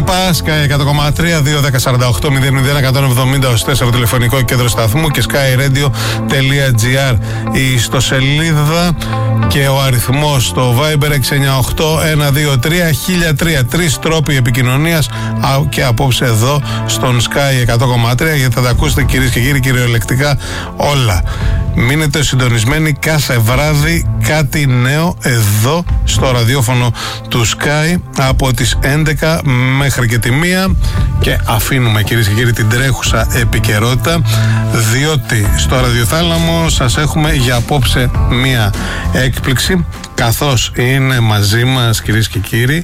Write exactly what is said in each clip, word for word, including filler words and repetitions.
είπα, Sky εκατό κόμμα τρία, δύο δέκα σαράντα οκτώ μηδέν μηδέν εκατόν εβδομήντα τέσσερα τηλεφωνικό κέντρο σταθμού και skyradio.gr η ιστοσελίδα και ο αριθμός στο Viber έξι εννιά οκτώ ένα δύο τρία χίλια τρία. Τρεις τρόποι επικοινωνίας και απόψε εδώ στον Sky εκατό κόμμα τρία, γιατί θα τα ακούσετε κυρίες και κύριοι κυριολεκτικά όλα. Μείνετε συντονισμένοι κάθε βράδυ, κάτι νέο εδώ στο ραδιόφωνο του Sky από τις έντεκα μέχρι και τη μία και αφήνουμε κυρίες και κύριοι την τρέχουσα επικαιρότητα, διότι στο ραδιοθάλαμο σας έχουμε για απόψε μία έκπληξη, καθώς είναι μαζί μας κυρίες και κύριοι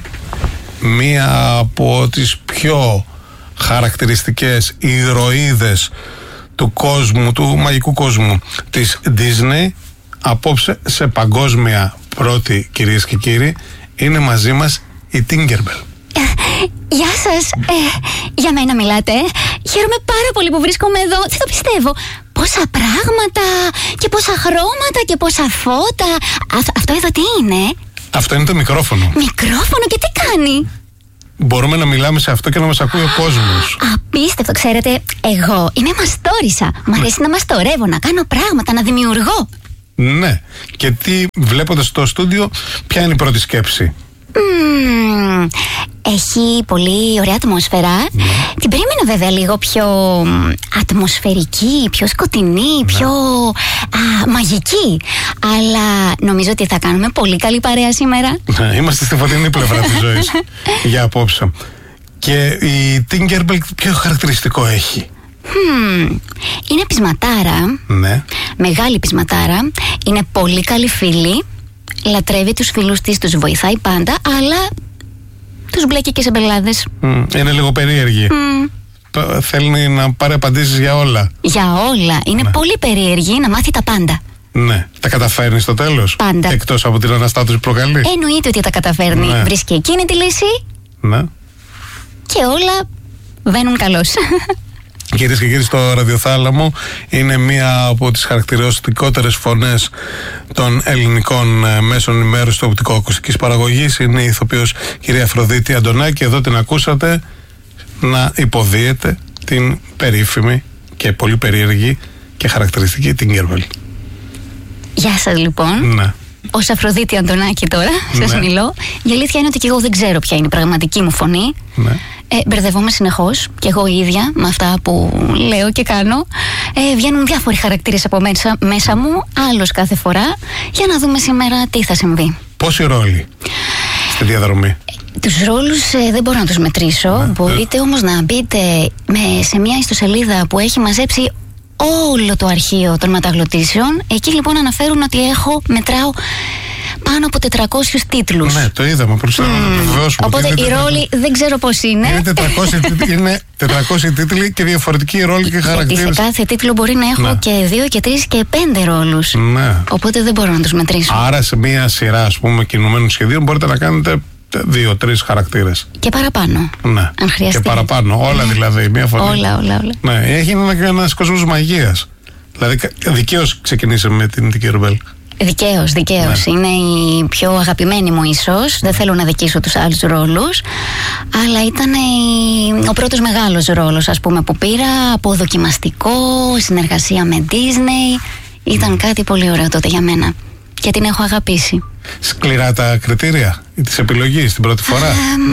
μία από τις πιο χαρακτηριστικές ηρωίδες του κόσμου, του μαγικού κόσμου της Disney. Απόψε σε παγκόσμια πρώτη, κυρίες και κύριοι, είναι μαζί μας η Tinkerbell. Γεια σας, ε, για μένα μιλάτε. Χαίρομαι πάρα πολύ που βρίσκομαι εδώ. Δεν το πιστεύω. Πόσα πράγματα και πόσα χρώματα και πόσα φώτα. Α, αυτό εδώ τι είναι? Αυτό είναι το μικρόφωνο. Μικρόφωνο και τι κάνει? Μπορούμε να μιλάμε σε αυτό και να μας ακούει ο κόσμος. Απίστευτο, ξέρετε, εγώ είμαι μαστόρισα. Μ' αρέσει να μαστορεύω, να κάνω πράγματα, να δημιουργώ. Ναι, και τι βλέποντας στο στούντιο, ποια είναι η πρώτη σκέψη? Mm, έχει πολύ ωραία ατμόσφαιρα. Ναι. Την περίμενα βέβαια λίγο πιο ατμοσφαιρική, πιο σκοτεινή, ναι. πιο α, μαγική. Αλλά νομίζω ότι θα κάνουμε πολύ καλή παρέα σήμερα. Ναι, είμαστε στη φωτεινή πλευρά της ζωής για απόψε. Και η Tinkerbell ποιο χαρακτηριστικό έχει? Hmm, είναι πεισματάρα. Ναι. Μεγάλη πεισματάρα. Είναι πολύ καλή φίλη. Λατρεύει τους φίλους της, τους βοηθάει πάντα, αλλά τους μπλέκει και σε μπελάδες. Mm, είναι λίγο περίεργη. Mm. Θέλει να πάρει απαντήσεις για όλα. Για όλα. Είναι ναι. πολύ περίεργη, να μάθει τα πάντα. Ναι. Τα καταφέρνει στο τέλος? Πάντα. Εκτός από την αναστάτωση που προκαλεί? Εννοείται ότι τα καταφέρνει. Ναι. Βρίσκει εκείνη τη λύση. Ναι. Και όλα βαίνουν καλώς. Κυρίες και κύριοι, στο ραδιοθάλαμο είναι μία από τις χαρακτηριστικότερες φωνές των ελληνικών μέσων ενημέρωσης του οπτικοακουστικής παραγωγής. Είναι η ηθοποιός κυρία Αφροδίτη Αντωνάκη. Εδώ την ακούσατε να υποδίεται την περίφημη και πολύ περίεργη και χαρακτηριστική Tinkerbell. Γεια σας λοιπόν. Ναι. Ως Αφροδίτη Αντωνάκη τώρα, σας ναι. μιλώ. Η αλήθεια είναι ότι και εγώ δεν ξέρω ποια είναι η πραγματική μου φωνή. Ναι. Ε, μπερδευόμαι συνεχώς και εγώ η ίδια με αυτά που λέω και κάνω. Ε, βγαίνουν διάφοροι χαρακτήρες από μέσα, μέσα μου, άλλος κάθε φορά, για να δούμε σήμερα τι θα συμβεί. Πόσοι ρόλοι στη διαδρομή? Ε, τους ρόλους ε, δεν μπορώ να τους μετρήσω. Ναι. Μπορείτε όμως να μπείτε με, σε μια ιστοσελίδα που έχει μαζέψει όλο το αρχείο των μεταγλωτήσεων. Εκεί λοιπόν αναφέρουν ότι έχω, μετράω πάνω από τετρακόσιους τίτλους. Ναι, το είδαμε, προσέχω να το βεβαιώσουμε. Οπότε οι ρόλοι δεν ξέρω πώς είναι. Είναι τετρακόσιοι, είναι τετρακόσιοι τίτλοι και διαφορετικοί ρόλοι και χαρακτήρες. Γιατί σε κάθε τίτλο μπορεί να έχω ναι. και δύο και τρεις και πέντε ρόλους. Ναι. Οπότε δεν μπορώ να τους μετρήσω. Άρα σε μία σειρά, ας πούμε, κινουμένων σχεδίων μπορείτε να κάνετε δύο-τρεις χαρακτήρες. Και παραπάνω. Ναι. Αν χρειαστεί. Και παραπάνω. Όλα ναι. δηλαδή. Μία φωνή. Όλα, όλα, όλα. Ναι. Έχει ένα, ένας κόσμος μαγείας. Δηλαδή δικαίως ξεκινήσαμε με την Tinkerbell. Δικαίως, δικαίως. Ναι. Είναι η πιο αγαπημένη μου ίσως. Δεν θέλω να δικήσω τους άλλους ρόλους. Αλλά ήταν η... ο πρώτος μεγάλος ρόλος, ας πούμε, που πήρα. Αποδοκιμαστικό, συνεργασία με Disney. Ήταν κάτι πολύ ωραίο τότε για μένα. Και την έχω αγαπήσει. Σκληρά τα κριτήρια της επιλογής την πρώτη φορά.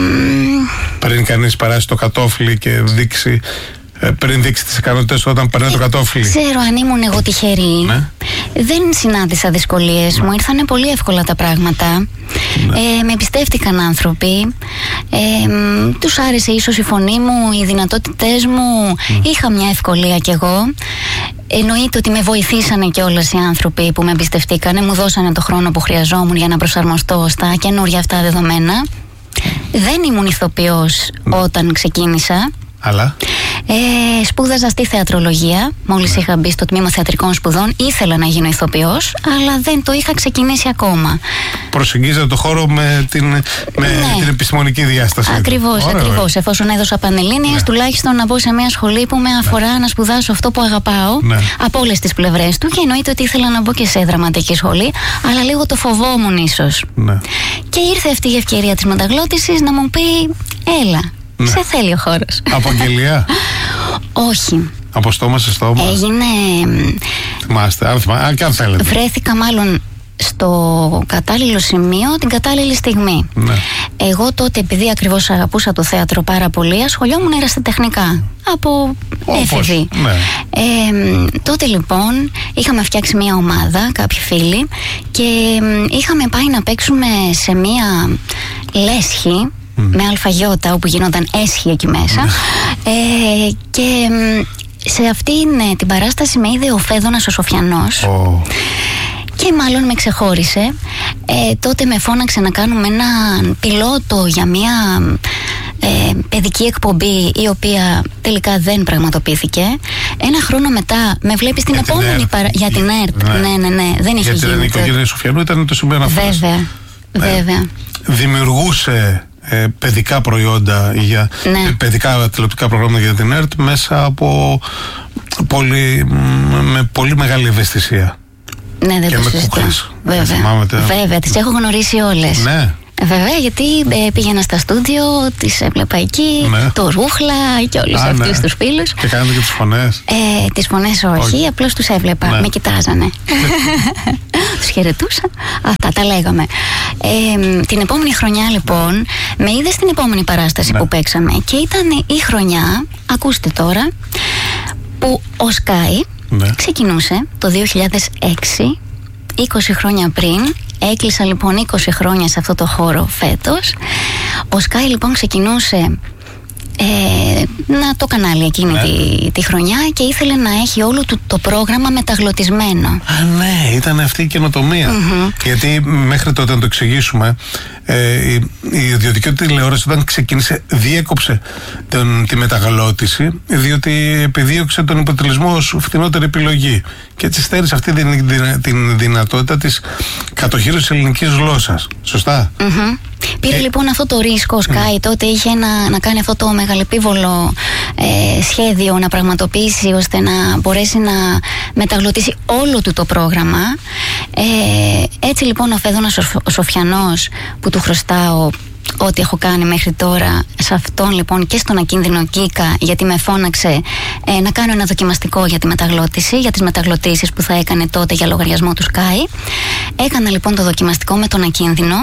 Um... Πριν κανείς περάσει το κατόφλι και δείξει... πριν δείξει τις ικανότητες όταν περνάει το κατόφλι. Ξέρω αν ήμουν εγώ τυχερή. Ναι. Δεν συνάντησα δυσκολίες. Ναι. Μου ήρθανε πολύ εύκολα τα πράγματα. Ναι. Ε, με εμπιστεύτηκαν άνθρωποι. Ε, τους άρεσε ίσως η φωνή μου, οι δυνατότητές μου. Ναι. Είχα μια ευκολία κι εγώ. Εννοείται ότι με βοηθήσανε κιόλας οι άνθρωποι που με εμπιστευτήκανε. Μου δώσανε το χρόνο που χρειαζόμουν για να προσαρμοστώ στα καινούργια αυτά δεδομένα. Δεν ήμουν ηθοποιός ναι. όταν ξεκίνησα. Αλλά... Ε, σπούδαζα στη θεατρολογία. Μόλις ναι. είχα μπει στο τμήμα θεατρικών σπουδών, ήθελα να γίνω ηθοποιός, αλλά δεν το είχα ξεκινήσει ακόμα. Προσεγγίζατε το χώρο με την, με ναι. την επιστημονική διάσταση. Ακριβώς, Ωραία, ακριβώς. ωραία. Εφόσον έδωσα πανελλήνιες, ναι. τουλάχιστον να μπω σε μια σχολή που με αφορά ναι. να σπουδάσω αυτό που αγαπάω ναι. από όλες τις πλευρές του. Και εννοείται ότι ήθελα να μπω και σε δραματική σχολή, αλλά λίγο το φοβόμουν ίσως. Ναι. Και ήρθε αυτή η ευκαιρία της μεταγλώτησης να μου πει: έλα. Ναι. Σε θέλει ο χώρος. Απαγγελία. Όχι. Από στόμα σε στόμα. Έγινε. Θυμάστε, αν, θυμά... αν και αν θέλετε. Βρέθηκα μάλλον στο κατάλληλο σημείο την κατάλληλη στιγμή. Ναι. Εγώ τότε, επειδή ακριβώς αγαπούσα το θέατρο πάρα πολύ, ασχολιόμουν ερασιτεχνικά από έφηβη. Ναι. Ε, τότε λοιπόν είχαμε φτιάξει μια ομάδα, κάποιοι φίλοι, και είχαμε πάει να παίξουμε σε μια λέσχη mm. με αλφαγιώτα, όπου γινόταν έσχη εκεί μέσα. ε, και σε αυτήν την παράσταση με είδε ο Φέδωνας ο Σοφιανός. Oh. Και μάλλον με ξεχώρισε. Ε, τότε με φώναξε να κάνουμε ένα πιλότο για μια ε, παιδική εκπομπή, η οποία τελικά δεν πραγματοποιήθηκε. Ένα χρόνο μετά με βλέπει στην για επόμενη την παρα... για την ΕΡΤ. Ναι, ναι, ναι, ναι. Δεν είχε γίνει. Γιατί η οικογένεια Σοφιανού ήταν το σημείο αναφοράς. Βέβαια, ναι. βέβαια. Δημιουργούσε ε, παιδικά προϊόντα, για, ναι. ε, παιδικά τηλεοπτικά προγράμματα για την ΕΡΤ μέσα από πολύ, με πολύ μεγάλη ευαισθησία. Ναι, δεν και το με συζητάω. Βέβαια, τα... βέβαια, τις έχω γνωρίσει όλες. Ναι. Βέβαια, γιατί ε, πήγαινα στα στούντιο, τις έβλεπα εκεί, ναι. το Ρούχλα και όλους Α, αυτούς ναι. τους φίλους. Και κάνετε και τις φωνές. Ε, τις φωνές όχι, όχι. απλώς τους έβλεπα, ναι. με κοιτάζανε. Τους χαιρετούσα, αυτά τα λέγαμε. Ε, την επόμενη χρονιά λοιπόν, με είδε στην επόμενη παράσταση ναι. που παίξαμε και ήταν η χρονιά, ακούστε τώρα, που ο Σκάι ναι. ξεκινούσε το δύο χιλιάδες έξι, είκοσι χρόνια πριν. Έκλεισα λοιπόν είκοσι χρόνια σε αυτό το χώρο φέτος. Ο Σκάι λοιπόν ξεκινούσε ε, να το κανάλι εκείνη ναι. τη, τη χρονιά και ήθελε να έχει όλο του το πρόγραμμα μεταγλωτισμένο. Α, ναι, ήταν αυτή η καινοτομία. Mm-hmm. Γιατί μέχρι τότε, να το εξηγήσουμε, ε, η, η ιδιωτική τηλεόραση όταν ξεκίνησε διέκοψε τον, τη μεταγλώτηση, διότι επιδίωξε τον υποτελεσμό ως φθηνότερη επιλογή. Και έτσι στέρισε αυτή την, την, την δυνατότητα της κατοχύρωσης ελληνικής γλώσσας. Σωστά. Mm-hmm. Πήρε και... λοιπόν αυτό το ρίσκο. Ο Σκάι mm. τότε είχε ένα, να κάνει αυτό το μεγαλεπίβολο ε, σχέδιο να πραγματοποιήσει ώστε να μπορέσει να μεταγλωτίσει όλο του το πρόγραμμα. Ε, έτσι λοιπόν ο Φέδωνας ο Σοφιανός, που του χρωστάω ό,τι έχω κάνει μέχρι τώρα, σε αυτόν λοιπόν και στον Ακίνδυνο Κίκα, γιατί με φώναξε ε, να κάνω ένα δοκιμαστικό για τη μεταγλώτηση, για τις μεταγλωτήσεις που θα έκανε τότε για λογαριασμό του Sky. Έκανα λοιπόν το δοκιμαστικό με τον Ακίνδυνο.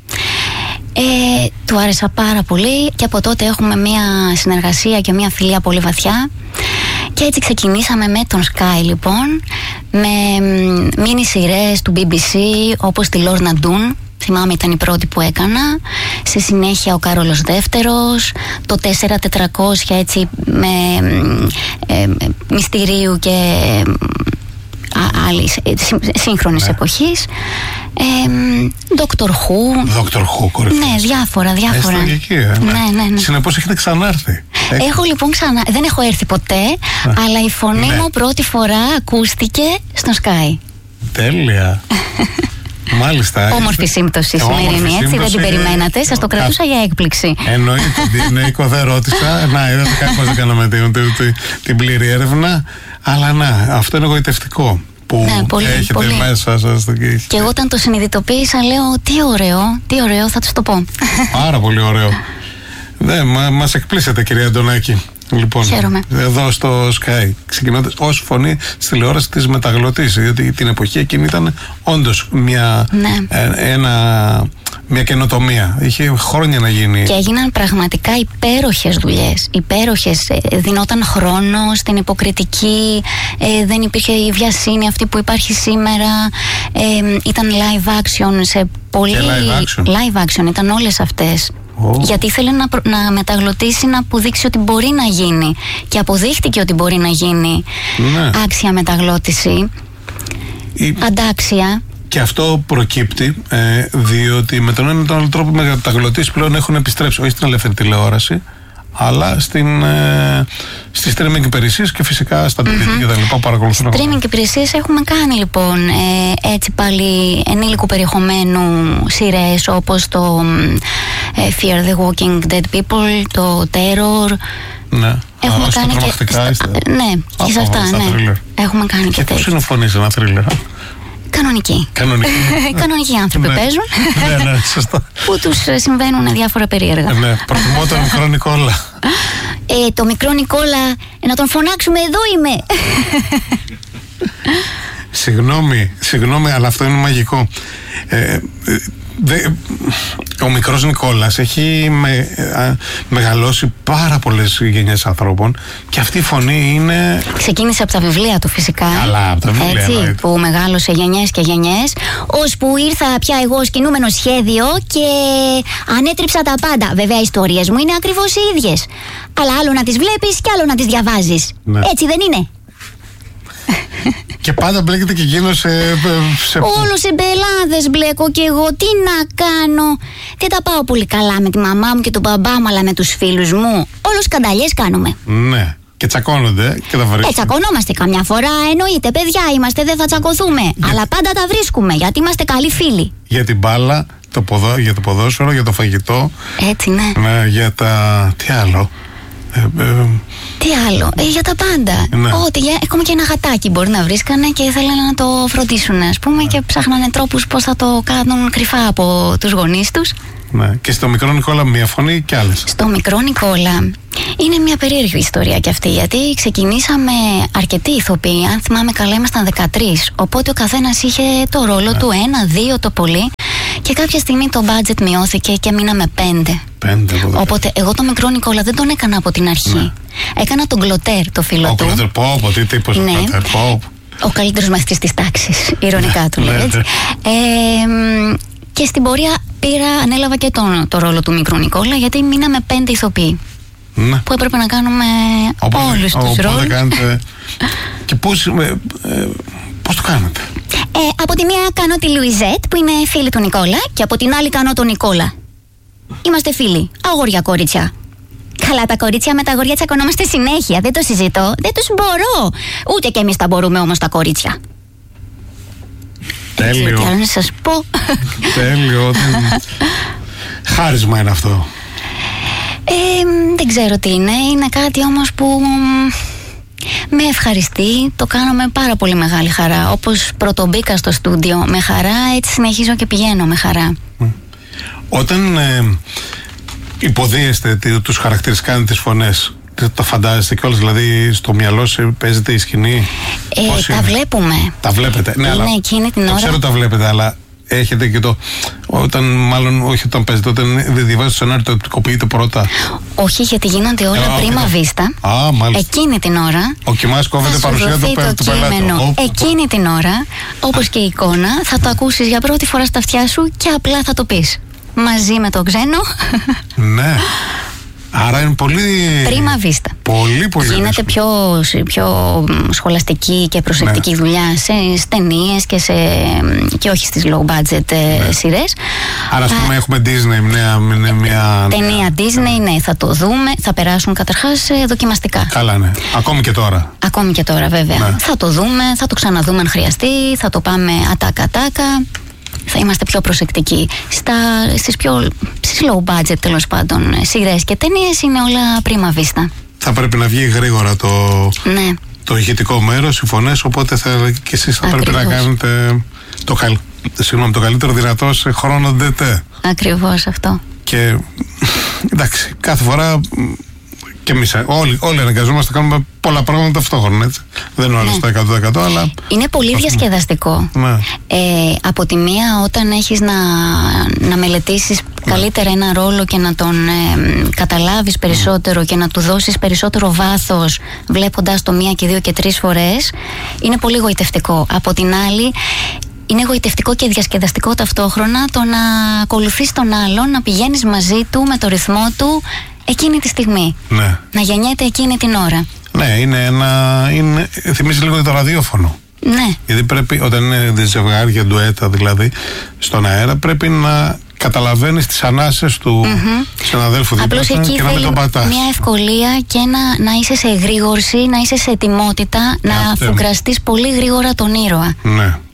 Ε, του άρεσα πάρα πολύ και από τότε έχουμε μια συνεργασία και μια φιλία πολύ βαθιά. Και έτσι ξεκινήσαμε με τον Sky λοιπόν, με μίνι σειρές του μπι μπι σι όπως τη Λόρνα Ντούν. Θυμάμαι ήταν η πρώτη που έκανα. Σε συνέχεια ο Κάρολος Δεύτερος, το τέσσερα τετρακόσια έτσι με ε, μυστηρίου και άλλης σύγχρονης ναι. εποχής. Δόκτορ Χου. Δόκτορ Χου, κορυφή. Ναι, διάφορα, διάφορα. Έστω και εκεί, ε, ναι. Ναι, ναι, ναι. Συνεπώς έχετε ξανάρθει. Έχω λοιπόν ξανά. Δεν έχω έρθει ποτέ, ναι. αλλά η φωνή ναι. μου πρώτη φορά ακούστηκε στο Sky. Τέλεια. Μάλιστα. Όμορφη σύμπτωση σημερινή, έτσι. Δεν την περιμένατε. Σας το κρατούσα για έκπληξη. Εννοείται. Διεννοϊκό δεν ρώτησα. Να, είδατε kako δεν κάναμε την πλήρη έρευνα. Αλλά να, αυτό είναι εγωιτευτικό που ναι, πολύ, έχετε πολύ. μέσα σας. Και εγώ όταν το συνειδητοποίησα λέω τι ωραίο, τι ωραίο, θα τους το πω. Πάρα πολύ ωραίο. Ναι, μα, μας εκπλήσετε κυρία Αντωνάκη. Λοιπόν, χαίρομαι. Εδώ στο Sky, ξεκινώντας ως φωνή στη τηλεόραση της μεταγλωτής, διότι την εποχή εκείνη ήταν όντως μια, ναι. ε, ένα, μια καινοτομία. Είχε χρόνια να γίνει. Και έγιναν πραγματικά υπέροχες δουλειές. Υπέροχες. Δινόταν χρόνο στην υποκριτική, ε, δεν υπήρχε η βιασύνη αυτή που υπάρχει σήμερα. Ε, ήταν live action σε πολύ. live action. live action ήταν όλες αυτές. Oh. Γιατί ήθελε να, να μεταγλωτήσει, να αποδείξει ότι μπορεί να γίνει. Και αποδείχτηκε ότι μπορεί να γίνει ναι. άξια μεταγλώτηση. Η... Αντάξια. Και αυτό προκύπτει ε, διότι με τον ένα ή τον άλλο τρόπο οι μεταγλωτήσεις πλέον έχουν επιστρέψει όχι στην ελεύθερη τηλεόραση, αλλά στην, ε, στις streaming υπηρεσίες και φυσικά στα ντι βι ντι mm-hmm. και τα λοιπά παρακολουθούν. Streaming υπηρεσίες έχουμε κάνει λοιπόν ε, έτσι πάλι ενήλικου περιεχομένου σειρές όπως το ε, Fear the Walking Dead People, το Terror. Ναι. Έχουμε Α, κάνει και. Στα, είστε. Ναι, και σε αυτά, ναι. Έχουμε κάνει και, και πώς είναι φωνή σε ένα θρίλερ? Κανονικοί. Κανονικοί. Κανονικοί άνθρωποι ναι. παίζουν. Ναι, ναι, σωστά. Που τους συμβαίνουν διάφορα περίεργα. Ναι, προτιμώ τον μικρό Νικόλα. Ε, το μικρό Νικόλα, να τον φωνάξουμε, εδώ είμαι. Συγγνώμη, συγγνώμη, αλλά αυτό είναι μαγικό. Ε, δε, ο μικρός Νικόλας έχει με, α, μεγαλώσει πάρα πολλές γενιές ανθρώπων και αυτή η φωνή είναι... Ξεκίνησε από τα βιβλία του φυσικά. Καλά, από τα βιβλία. Έτσι, εννοείται. που μεγάλωσε γενιές και γενιές, ώσπου ήρθα πια εγώ ως κινούμενο σχέδιο και ανέτριψα τα πάντα. Βέβαια οι ιστορίες μου είναι ακριβώς οι ίδιες. Αλλά άλλο να τις βλέπεις και άλλο να τις διαβάζεις. Ναι. Έτσι δεν είναι? Και πάντα μπλέκεται και εκείνο σε, σε... Όλο σε μπελάδες μπλέκω και εγώ. Τι να κάνω? Δεν τα πάω πολύ καλά με τη μαμά μου και τον μπαμπά μου, αλλά με τους φίλους μου όλους σκανταλιές κάνουμε. Ναι. Και τσακώνονται και τα βρίσκουν. Ε, τσακωνόμαστε καμιά φορά. Εννοείται, παιδιά είμαστε, δεν θα τσακωθούμε. Για... Αλλά πάντα τα βρίσκουμε γιατί είμαστε καλοί φίλοι. Για την μπάλα, το ποδό, για το ποδόσφαιρο, για το φαγητό. Έτσι, ναι. Ναι, για τα. Τι άλλο. Ε, ε, Τι άλλο, ε, για τα πάντα. Ναι. Ό,τι, για, ακόμα και ένα γατάκι μπορεί να βρίσκανε και θέλανε να το φροντίσουν, ας πούμε, ναι. Και ψάχνανε τρόπους πώς θα το κάνουν κρυφά από τους γονείς τους. Ναι. Και στο μικρό Νικόλα μία φωνή και άλλες. Στο μικρό Νικόλα είναι μια περίεργη ιστορία κι αυτή, γιατί ξεκινήσαμε αρκετοί ηθοποιοί. Αν θυμάμαι καλά, ήμασταν δεκατρείς. Οπότε ο καθένας είχε το ρόλο ναι. του, ένα, δύο το πολύ. Και κάποια στιγμή το budget μειώθηκε και μείναμε πέντε. Πέντε από Οπότε εγώ το μικρό Νικόλα δεν τον έκανα από την αρχή. Ναι. Έκανα τον Κλωτέρ, το φίλο ο του. Κλωτέρ, πω, πω, τι τύπος ναι. ο Κλωτέρ, πω. Ο καλύτερος μαθητής της τάξης, ηρωνικά του λέει έτσι. Ε, και στην πορεία πήρα, ανέλαβα και τον, το ρόλο του μικρού Νικόλα, γιατί μείναμε πέντε ηθοποιοί. Ναι. Που έπρεπε να κάνουμε οπότε, όλους τους ρόλους. Οπότε κάνετε. Και πώς, ε, ε, πώς το κάνετε? Ε, από τη μία κάνω τη Λουιζέτ που είναι φίλη του Νικόλα και από την άλλη κάνω τον Νικόλα. Είμαστε φίλοι, αγόρια κορίτσια. Καλά, τα κορίτσια με τα αγόρια τσακωνόμαστε συνέχεια, δεν το συζητώ, δεν τους μπορώ. Ούτε και εμείς τα μπορούμε όμως τα κορίτσια. Τέλειο. Τι άλλο να σας πω. Τέλειο. Χάρισμα είναι αυτό. Ε, δεν ξέρω τι είναι, είναι κάτι όμως που με ευχαριστεί, το κάνω με πάρα πολύ μεγάλη χαρά. Όπως πρωτομπήκα στο στούντιο με χαρά, έτσι συνεχίζω και πηγαίνω με χαρά. Όταν ε, υποδίεστε τους χαρακτήρες, κάνετε τις φωνές, τα φαντάζεστε κιόλας, δηλαδή στο μυαλό σου παίζεται η σκηνή? Ε, τα είναι? βλέπουμε. Τα βλέπετε, ναι, είναι αλλά εκείνη την το ώρα. ξέρω τα βλέπετε, αλλά έχετε και το. Όταν, μάλλον, όχι όταν παίζετε, όταν δεν διαβάζετε το σενάριο, το οπτικοποιείτε πρώτα. Όχι, γιατί γίνονται όλα ε, πρίμα βίστα. Α, μάλιστα. Εκείνη την ώρα. Ο Κιμάς κόβεται παρουσία του, του πελάτη. Εκείνη την ώρα, όπως και η εικόνα, θα το ακούσεις για πρώτη φορά στα αυτιά σου και απλά θα το πεις. Μαζί με το ξένο. Ναι. Άρα είναι πολύ. Πρίμα βίστα. Πολύ, πολύ. Γίνεται πιο, πιο σχολαστική και προσεκτική ναι. δουλειά σε ταινίες και, σε, και όχι στις low budget ναι. σειρές. Άρα, ας πούμε, έχουμε Disney, μια. μια ταινία Disney, ναι, θα το δούμε. Θα περάσουν καταρχάς δοκιμαστικά. Καλά, ναι. Ακόμη και τώρα. Ακόμη και τώρα, βέβαια. Ναι. Θα το δούμε, θα το ξαναδούμε αν χρειαστεί, θα το πάμε ατάκα-ατάκα. Θα είμαστε πιο προσεκτικοί. Στα, στις πιο στις low budget τέλος πάντων σειρές και ταινίες είναι όλα πρίμα βίστα. Θα πρέπει να βγει γρήγορα το, ναι. το ηχητικό μέρος, οι φωνές, οπότε θα, και εσείς θα Ακριβώς. πρέπει να κάνετε το, καλ, συγγνώμη, το καλύτερο δυνατό σε χρόνο ντετέ. Ακριβώς αυτό. Και εντάξει, κάθε φορά και εμείς όλοι, όλοι αναγκαζόμαστε να κάνουμε πολλά πράγματα ταυτόχρονα, έτσι. Δεν είναι όλο στο εκατό τοις εκατό, αλλά. Είναι πολύ διασκεδαστικό. Ναι. Ε, από τη μία, όταν έχεις να, να μελετήσεις ναι. καλύτερα ένα ρόλο και να τον ε, καταλάβεις περισσότερο mm. και να του δώσεις περισσότερο βάθος, βλέποντας το μία και δύο και τρεις φορές, είναι πολύ γοητευτικό. Από την άλλη, είναι γοητευτικό και διασκεδαστικό ταυτόχρονα το να ακολουθείς τον άλλον, να πηγαίνεις μαζί του με το ρυθμό του. Εκείνη τη στιγμή. Ναι. Να γεννιέται εκείνη την ώρα. Ναι, είναι ένα. Είναι, θυμίζει λίγο το ραδιόφωνο. Ναι. Γιατί πρέπει, όταν είναι ζευγάρια, ντουέτα δηλαδή, στον αέρα, πρέπει να καταλαβαίνεις τις ανάσες του mm-hmm. συναδέλφου δίπλα και να μην τον πατάς. Μια ευκολία και να, να είσαι σε εγρήγορση, να είσαι σε ετοιμότητα, να Άστε. φουγκραστείς πολύ γρήγορα τον ήρωα. Ναι.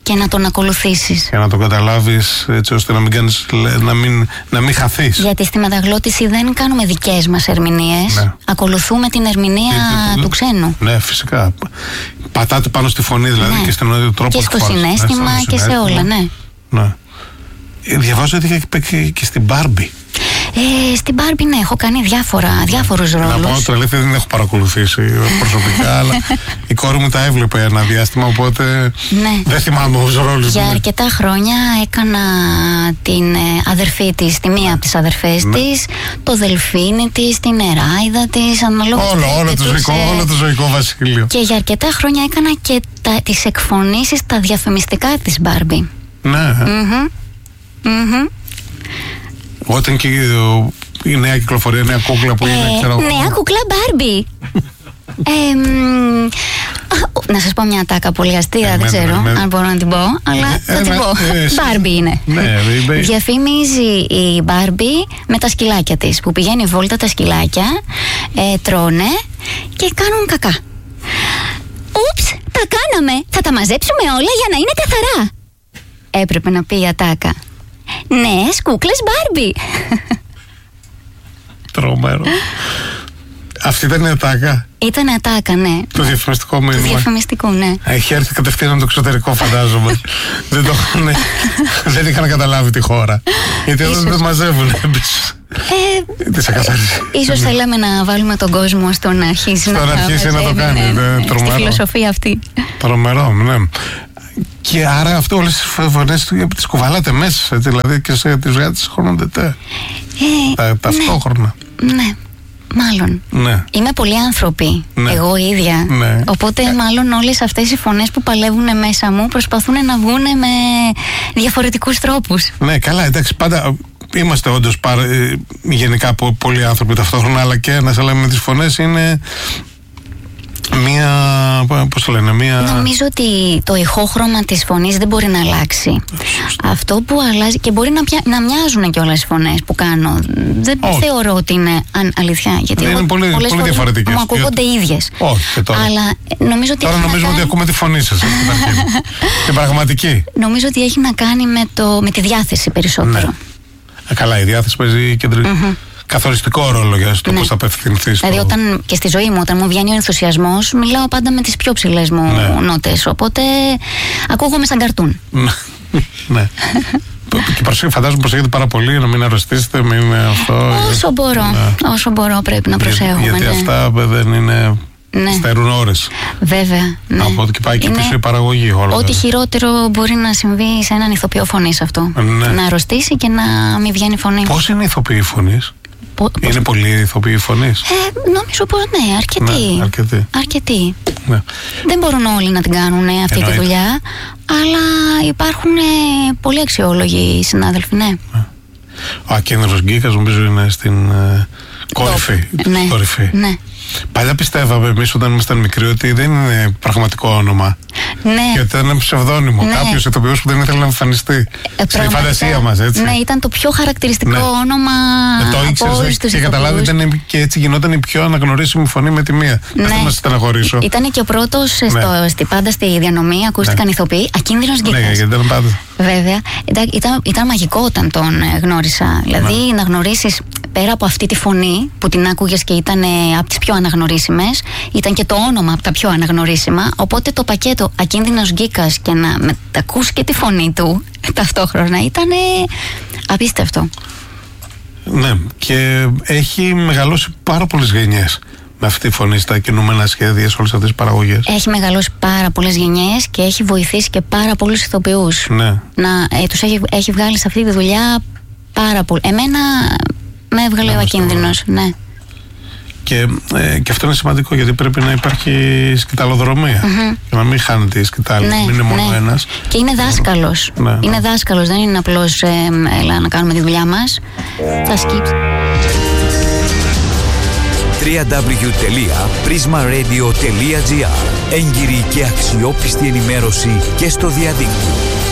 και να τον ακολουθήσεις. Για να τον καταλάβεις, έτσι ώστε να μην, κάνεις, να μην, να μην χαθείς. Γιατί στη μεταγλώτηση δεν κάνουμε δικές μας ερμηνείες. Ναι. Ακολουθούμε την ερμηνεία και, του ξένου. Ναι, φυσικά. Πατάτε πάνω στη φωνή, δηλαδή, ναι. και στον τρόπο και στο συναίσθημα ναι, και σε όλα, ναι. ναι. Διαβάζω ότι και, και στην Μπάρμπι. Ε, στην Μπάρμπι, ναι, έχω κάνει διάφορα, διάφορους ρόλους. Να πω, το αλήθεια δεν έχω παρακολουθήσει προσωπικά, αλλά η κόρη μου τα έβλεπε ένα διάστημα, οπότε ναι. δεν θυμάμαι τους ρόλους. Για αρκετά χρόνια έκανα την αδερφή της, τη μία από τις αδερφές ναι. της, το δελφίνι της, την εράιδα της, αναλόγως. Όλο, όλο, το ζωικό, ε... όλο το ζωικό βασίλειο. Και για αρκετά χρόνια έκανα και τα, τις εκφωνήσεις, τα διαφημιστικά της Μπάρμπι. Ναι. Mm-hmm. Mm-hmm. Όταν και η νέα κυκλοφορία, η νέα κούκλα που ε, είναι, ξέρω. Νέα κούκλα Μπάρμπι. ε, να σας πω μια τάκα πολύ αστεία, ε, δεν ξέρω με, με, αν μπορώ να την πω, αλλά ε, θα την πω. Μπάρμπι είναι. Ναι, διαφημίζει η Μπάρμπι με τα σκυλάκια της, που πηγαίνει βόλτα τα σκυλάκια, ε, τρώνε και κάνουν κακά. Ούψ, τα κάναμε, θα τα μαζέψουμε όλα για να είναι καθαρά. Έπρεπε να πει η ατάκα. Νέες κούκλες Μπάρμπι. Τρομερό. Αυτή ήταν η ατάκα. Ήταν ατάκα, ναι. Το διαφημιστικό μήνυμα. Το διαφημιστικό, ναι. Έχει έρθει κατευθείαν από το εξωτερικό, φαντάζομαι. δεν, το, ναι, δεν είχαν καταλάβει τη χώρα. Γιατί εδώ δεν μαζεύουν. Ε, Τι σε καθάρισε. Ίσως θέλαμε να βάλουμε τον κόσμο στο να αρχίσει να, να, αρχίσει να το κάνει. Ναι, ναι, ναι, στη φιλοσοφία αυτή. Τρομερό, ναι. Και άρα αυτό όλες τις φωνές τις κουβαλάτε μέσα, έτσι, δηλαδή και σε τις βγάτες χρονοτετέ. Ε, Τα, ταυτόχρονα. Ναι, ναι, μάλλον. Ναι. Είμαι πολύ άνθρωποι, ναι. εγώ ίδια. Ναι. Οπότε ε. μάλλον όλες αυτές οι φωνές που παλεύουν μέσα μου προσπαθούν να βγουν με διαφορετικούς τρόπους. Ναι, καλά, εντάξει, πάντα είμαστε όντως πάρα, γενικά πολλοί άνθρωποι ταυτόχρονα, αλλά και ένας, αλλά με τις φωνές είναι... Μία, πώς το λένε, μία... Νομίζω ότι το ηχόχρωμα της φωνής δεν μπορεί να αλλάξει. Σωστό. Αυτό που αλλάζει, και μπορεί να, πια, να μοιάζουν και όλες οι φωνές που κάνω. Δεν oh. θεωρώ ότι είναι αν, αλήθεια. Γιατί είναι εγώ, πολύ, πολλές πολύ διαφορετικές. Μου ακούγονται για... ίδιες. Όχι, τώρα. Αλλά νομίζω ότι τώρα νομίζουμε κάνει... ότι ακούμε τη φωνή σας. Την πραγματική. Νομίζω ότι έχει να κάνει με, το, με τη διάθεση περισσότερο. Ναι. Α, καλά, η διάθεση παίζει κεντρική. Mm-hmm. Καθοριστικό ρόλο για το ναι. πώς θα απευθυνθείς. Δηλαδή, όταν και στη ζωή μου, όταν μου βγαίνει ο ενθουσιασμός, μιλάω πάντα με τις πιο ψηλές μου ναι. νότες. Οπότε ακούγομαι σαν καρτούν. Ναι. Και προσέχετε, φαντάζομαι προσέχετε πάρα πολύ να μην αρρωστήσετε, μην αυτό. Όσο μπορώ, ναι. όσο μπορώ πρέπει να προσέχουμε. Για, γιατί ναι. αυτά δεν είναι. Ναι. Στερούν ώρες. Βέβαια. Ναι. Από ότι και πάει και είναι... πίσω η παραγωγή. Όλα ό,τι χειρότερο μπορεί να συμβεί σε έναν ηθοποιό φωνής αυτό. Ναι. Να αρρωστήσει και να μην βγαίνει φωνή. Πώς είναι οι ηθοποιοί φωνής? Πο... Είναι πολλοί ηθοποιοί φωνής? Ε, νομίζω πως ναι, αρκετοί. Ναι, αρκετοί. αρκετοί. Ναι. Δεν μπορούν όλοι να την κάνουν αυτή Εννοείται. τη δουλειά, αλλά υπάρχουν ε, πολύ αξιόλογοι συνάδελφοι, ναι. ναι. Ο Ακίνδρος Γκίκας νομίζω είναι στην ε, κόρυφη. Ναι. Κορυφή. Ναι. Παλιά πιστεύαμε εμείς όταν ήμασταν μικροί ότι δεν είναι πραγματικό όνομα. Ναι. Και ότι ήταν ψευδόνυμο. Ναι. Κάποιος ηθοποιός που δεν ήθελε να εμφανιστεί. Ε, Στη φαντασία μας, έτσι. Ναι, ήταν το πιο χαρακτηριστικό ναι. όνομα ε, το από όλους τους ηθοποιούς. Και καταλάβετε, και έτσι γινόταν η πιο αναγνωρίσιμη φωνή με τη μία. Ναι. Δεν θα μας στεναχωρήσω. Ήταν και ο πρώτος ναι. στο, στη, πάντα στη διανομή, ακούστηκαν ναι. ηθοποιοί, Ακίνδρος Γκίκας. Ναι, γιατί ήταν πάντα. Βέβαια. Ήταν, ήταν, ήταν μαγικό όταν τον γνώρισα. Δηλαδή, ναι. να γνωρίσεις πέρα από αυτή τη φωνή που την άκουγες και ήταν από τις πιο αναγνωρίσιμες, ήταν και το όνομα από τα πιο αναγνωρίσιμα. Οπότε το πακέτο Ακίνδυνος Γκίκας και να μετακούς και τη φωνή του ταυτόχρονα ήταν απίστευτο. Ναι, και έχει μεγαλώσει πάρα πολλές γενιές με αυτή τη φωνή στα κινούμενα σχέδια, σε όλες αυτές τις παραγωγές. Έχει μεγαλώσει πάρα πολλές γενιές και έχει βοηθήσει και πάρα πολλούς ηθοποιούς. Ναι. Να, ε, τους έχει, έχει βγάλει σε αυτή τη δουλειά πάρα πολύ. Εμένα με έβγαλε ο Ακίνδυνος, ναι. Και, ε, και αυτό είναι σημαντικό, γιατί πρέπει να υπάρχει σκηταλοδρομία. Mm-hmm. Και να μην χάνεται η σκητάλη, ναι, μην είναι μόνο ναι. ένας. Και είναι δάσκαλος. Ναι, ναι. Είναι δάσκαλος, δεν είναι απλώς ε, έλα να κάνουμε τη δουλειά μας. Θα σκύψει. double-u double-u double-u τελεία πρίσμα ρέιντιο τελεία τζι άρ. Έγκυρη και αξιόπιστη ενημέρωση και στο διαδίκτυο.